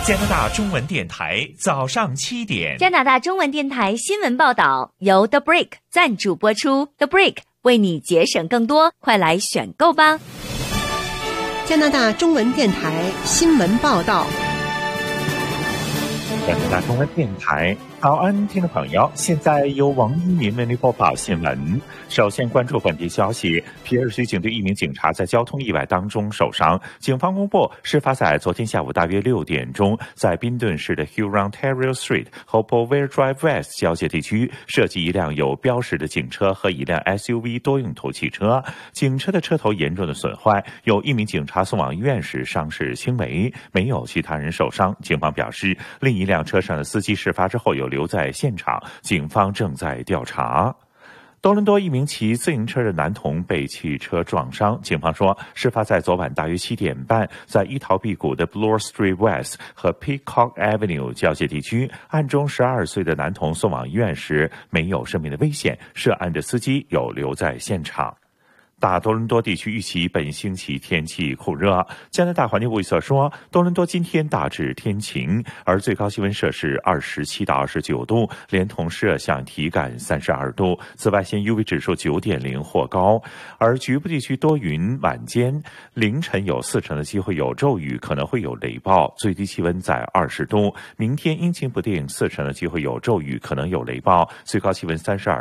加拿大中文电台早上7点， 加拿大中文电台新闻报道由 The Brick 赞助播出。The Brick 为你节省更多，快来选购吧！ 加拿大中文电台新闻报道。 加拿大中文电台早安，听众朋友，现在由王一鸣为您播报新闻。首先关注本地消息，皮尔区警队一名警察在交通意外当中受伤。警方公布，事发在昨天下午大约6点钟，在宾顿市的 Hurontario Street 和 Bovair Drive West 交界地区，涉及一辆有标识的警车和一辆 SUV 多用途汽车。警车的车头严重的损坏，有一名警察送往医院时伤势轻微，没有其他人受伤。警方表示，另一辆车上的司机事发之后有留在现场，警方正在调查。多伦多一名骑自行车的男童被汽车撞伤，警方说，事发在昨晚大约7点半，在伊陶碧谷的 Bloor Street West 和 Peacock Avenue 交界地区，案中12岁的男童送往医院时没有生命的危险，涉案的司机有留在现场。大多伦多地区预期本星期天气酷热。加拿大环境部预测说，多伦多今天大致天晴，而最高气温摄氏27到29度，连同湿热下体感32度。紫外线 UV 指数9.0或高，而局部地区多云，晚间凌晨有40%的机会有骤雨，可能会有雷暴，最低气温在20度。明天阴晴不定，40%的机会有骤雨，可能有雷暴，最高气温32